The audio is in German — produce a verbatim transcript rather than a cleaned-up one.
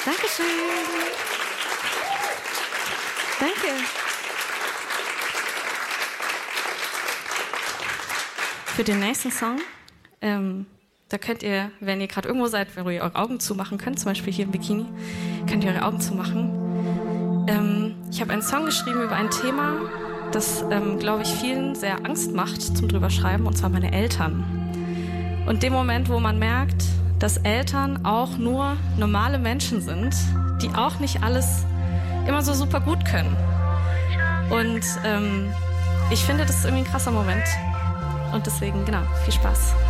Dankeschön. Danke. Für den nächsten Song, ähm, da könnt ihr, wenn ihr gerade irgendwo seid, wo ihr eure Augen zumachen könnt, zum Beispiel hier im Bikini, könnt ihr eure Augen zumachen. Ähm, ich habe einen Song geschrieben über ein Thema, das, ähm, glaube ich, vielen sehr Angst macht zum drüber schreiben, und zwar meine Eltern. Und dem Moment, wo man merkt, dass Eltern auch nur normale Menschen sind, die auch nicht alles immer so super gut können. Und ähm, ich finde, das ist irgendwie ein krasser Moment. Und deswegen, genau, viel Spaß.